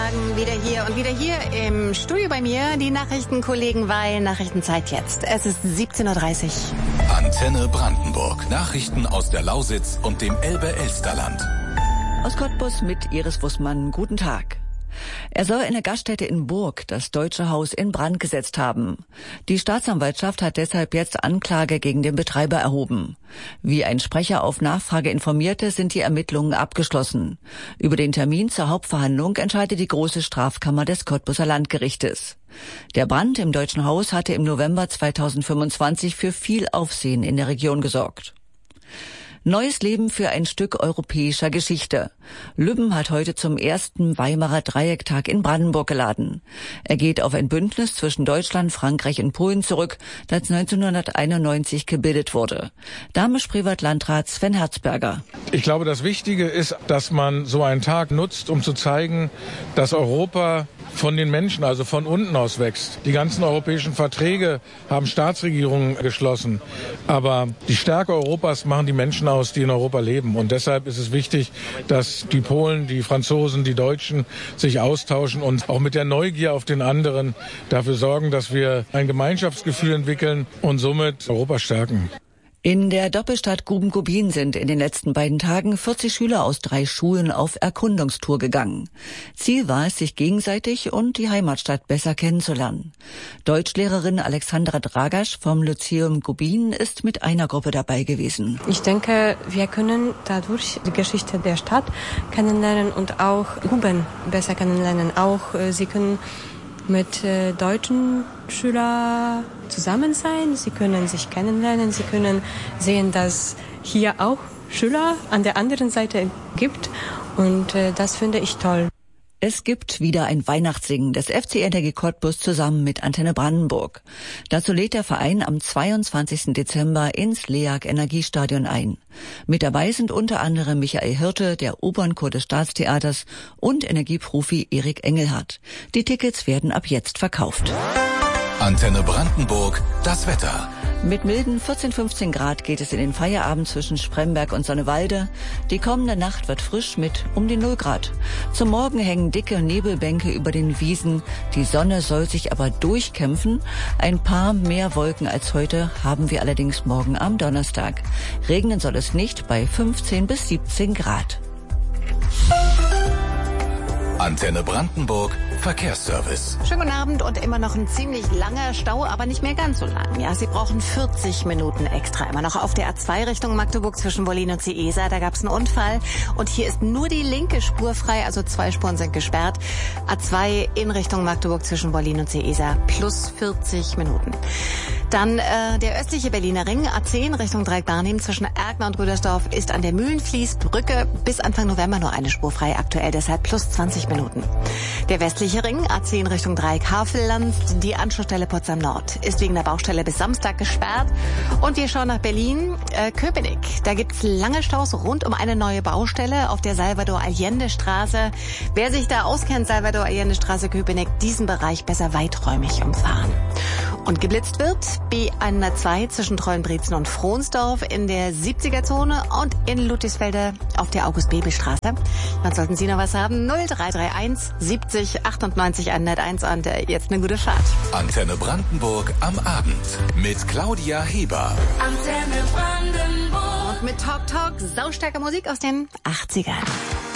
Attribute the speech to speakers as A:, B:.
A: Tagen wieder hier im Studio bei mir die Nachrichtenkollegen Weil Nachrichtenzeit jetzt. Es ist 17:30 Uhr.
B: Antenne Brandenburg. Nachrichten aus der Lausitz und dem Elbe-Elsterland.
C: Aus Cottbus mit Iris Wussmann. Guten Tag. Er soll eine Gaststätte in Burg, das Deutsche Haus, in Brand gesetzt haben. Die Staatsanwaltschaft hat deshalb jetzt Anklage gegen den Betreiber erhoben. Wie ein Sprecher auf Nachfrage informierte, sind die Ermittlungen abgeschlossen. Über den Termin zur Hauptverhandlung entscheidet die Große Strafkammer des Cottbuser Landgerichtes. Der Brand im Deutschen Haus hatte im November 2025 für viel Aufsehen in der Region gesorgt. Neues Leben für ein Stück europäischer Geschichte. Lübben hat heute zum ersten Weimarer Dreiecktag in Brandenburg geladen. Er geht auf ein Bündnis zwischen Deutschland, Frankreich und Polen zurück, das 1991 gebildet wurde. Dahmisch-Privatlandrat Sven Herzberger.
D: Ich glaube, das Wichtige ist, dass man so einen Tag nutzt, um zu zeigen, dass Europa von den Menschen, also von unten aus wächst. Die ganzen europäischen Verträge haben Staatsregierungen geschlossen. Aber die Stärke Europas machen die Menschen aus, die in Europa leben. Und deshalb ist es wichtig, dass die Polen, die Franzosen, die Deutschen sich austauschen und auch mit der Neugier auf den anderen dafür sorgen, dass wir ein Gemeinschaftsgefühl entwickeln und somit Europa stärken.
C: In der Doppelstadt Guben-Gubbin sind in den letzten beiden Tagen 40 Schüler aus 3 Schulen auf Erkundungstour gegangen. Ziel war es, sich gegenseitig und die Heimatstadt besser kennenzulernen. Deutschlehrerin Alexandra Dragasch vom Lyzeum Gubbin ist mit einer Gruppe dabei gewesen.
E: Ich denke, wir können dadurch die Geschichte der Stadt kennenlernen und auch Guben besser kennenlernen. Auch sie können mit deutschen Schülern zusammen sein. Sie können sich kennenlernen. Sie können sehen, dass hier auch Schüler an der anderen Seite gibt. Und das finde ich toll.
C: Es gibt wieder ein Weihnachtssingen des FC Energie Cottbus zusammen mit Antenne Brandenburg. Dazu lädt der Verein am 22. Dezember ins LEAG Energiestadion ein. Mit dabei sind unter anderem Michael Hirte, der Opernchor des Staatstheaters und Energieprofi Erik Engelhardt. Die Tickets werden ab jetzt verkauft.
B: Antenne Brandenburg, das Wetter.
C: Mit milden 14-15 Grad geht es in den Feierabend zwischen Spremberg und Sonnewalde. Die kommende Nacht wird frisch mit um die 0 Grad. Zum Morgen hängen dicke Nebelbänke über den Wiesen. Die Sonne soll sich aber durchkämpfen. Ein paar mehr Wolken als heute haben wir allerdings morgen am Donnerstag. Regnen soll es nicht bei 15 bis 17 Grad.
B: Antenne Brandenburg, Verkehrsservice.
A: Schönen guten Abend und immer noch ein ziemlich langer Stau, aber nicht mehr ganz so lang. Ja, Sie brauchen 40 Minuten extra. Immer noch auf der A2 Richtung Magdeburg zwischen Wollin und Ciesa. Da gab es einen Unfall und hier ist nur die linke Spur frei, also 2 Spuren sind gesperrt. A2 in Richtung Magdeburg zwischen Wollin und Ciesa plus 40 Minuten. Dann der östliche Berliner Ring, A10 Richtung Dreieck-Barnim zwischen Erkner und Rüdersdorf ist an der Mühlenfließbrücke bis Anfang November nur eine Spur frei, aktuell deshalb plus 20 Minuten. Der westliche Ring, A10 Richtung Dreieck-Havelland, die Anschlussstelle Potsdam Nord, ist wegen der Baustelle bis Samstag gesperrt. Und wir schauen nach Berlin, Köpenick. Da gibt's lange Staus rund um eine neue Baustelle auf der Salvador-Allende-Straße. Wer sich da auskennt, Salvador-Allende-Straße, Köpenick, diesen Bereich besser weiträumig umfahren. Und geblitzt wird B102 zwischen Treuenbrietzen und Frohnsdorf in der 70er-Zone und in Ludwigsfelde auf der August-Bebel-Straße. Dann sollten Sie noch was haben, 0331 70 98 101 und jetzt eine gute Fahrt.
B: Antenne Brandenburg am Abend mit Claudia Heber.
A: Antenne Brandenburg. Und mit Talk Talk, saustarke Musik aus den 80ern.